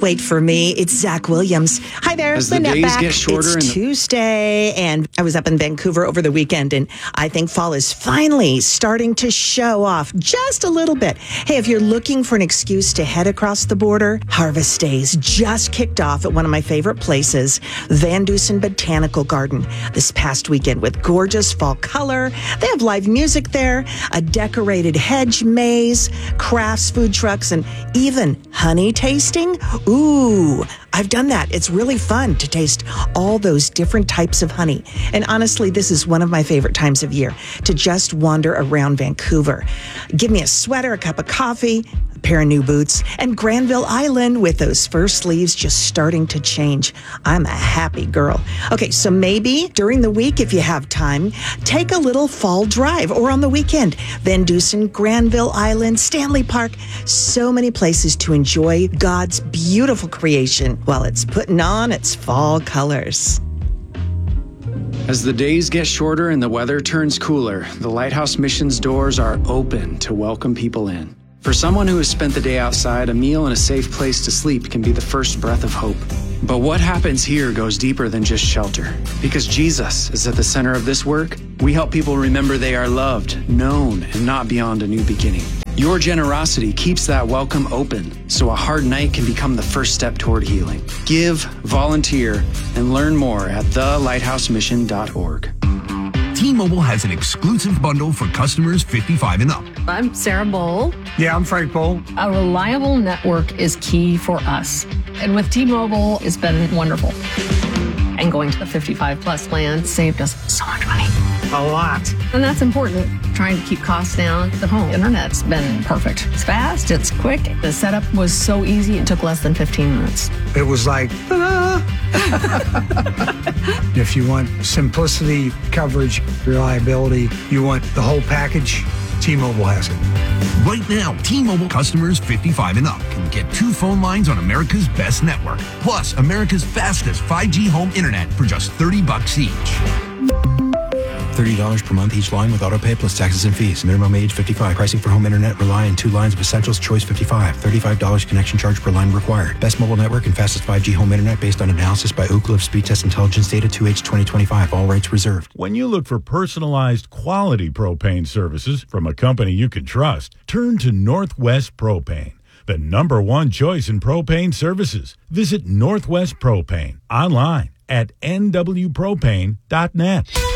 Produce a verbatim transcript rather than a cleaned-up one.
wait for me. It's Zach Williams. Hi there, As the Lynette days back. get shorter It's and the- Tuesday, and I was up in Vancouver over the weekend, and I think fall is finally starting to show off just a little bit. Hey, if you're looking for an excuse to head across the border, Harvest Days just kicked off at one of my favorite places, Van Dusen Botanical Garden, this past weekend with gorgeous fall color. They have live music there, a decorated hedge maze, crafts, food trucks, and even honey tasting. Ooh, I've done that. It's really fun to taste all those different types of honey. And honestly, this is one of my favorite times of year to just wander around Vancouver. Give me a sweater, a cup of coffee, a pair of new boots, and Granville Island with those first leaves just starting to change. I'm a happy girl. Okay, so maybe during the week, if you have time, take a little fall drive, or on the weekend, Van Dusen, Granville Island, Stanley Park, so many places to enjoy God's beautiful creation while it's putting on its fall colors. As the days get shorter and the weather turns cooler, the Lighthouse Mission's doors are open to welcome people in. For someone who has spent the day outside, a meal and a safe place to sleep can be the first breath of hope. But what happens here goes deeper than just shelter. Because Jesus is at the center of this work, we help people remember they are loved, known, and not beyond a new beginning. Your generosity keeps that welcome open, so a hard night can become the first step toward healing. Give, volunteer, and learn more at the lighthouse mission dot org. T-Mobile has an exclusive bundle for customers fifty-five and up. I'm Sarah Bowl. Yeah, I'm Frank Bowl. A reliable network is key for us. And with T-Mobile, it's been wonderful. And going to the fifty-five plus plan saved us so much money. A lot. And that's important. Trying to keep costs down. The home internet's been perfect. It's fast, it's quick. The setup was so easy, it took less than fifteen minutes. It was like, ta-da! If you want simplicity, coverage, reliability, you want the whole package, T-Mobile has it. Right now, T-Mobile customers fifty-five and up can get two phone lines on America's best network, plus America's fastest five G home internet for just thirty bucks each. thirty dollars per month each line with autopay plus taxes and fees. Minimum age fifty-five. Pricing for home internet rely on two lines of Essentials Choice fifty-five. thirty-five dollars connection charge per line required. Best mobile network and fastest five G home internet based on analysis by Ookla of Speed Test Intelligence Data two H twenty twenty-five. All rights reserved. When you look for personalized quality propane services from a company you can trust, turn to Northwest Propane, the number one choice in propane services. Visit Northwest Propane online at N W propane dot net.